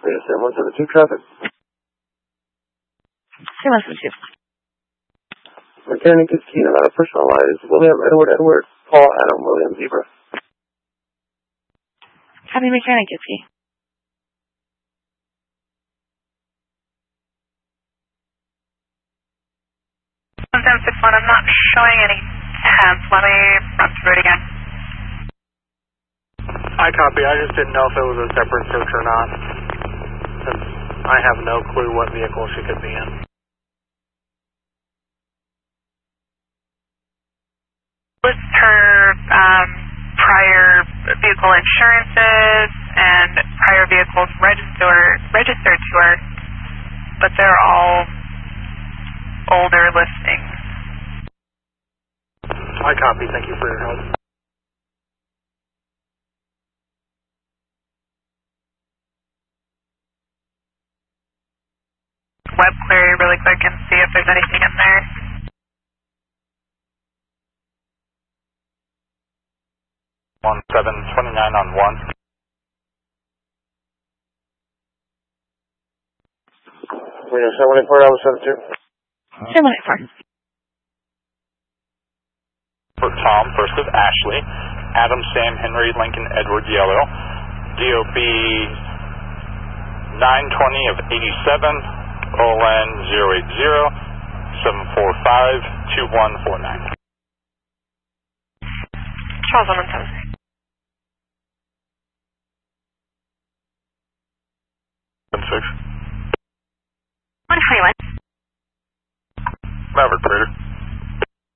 Sam 172 traffic. Sam 172. Mechanic is key about a personalized William Edward Paul Adam William Zebra. Copy, mechanic is key. 1761, I'm not showing any temps. Let me run through it again. I copy. I just didn't know if it was a separate search or not, since I have no clue what vehicle she could be in. With her prior vehicle insurances and prior vehicles registered to her, but they're all older listings. I copy. Thank you for your help. Web query really quick and see if there's anything in there. On 729 on 1. We know 714, 72. 714. For Tom, first of Ashley, Adam, Sam, Henry, Lincoln, Edward, Yellow, DOB 920 of 87, OLN 080 745 2149. Charles 117.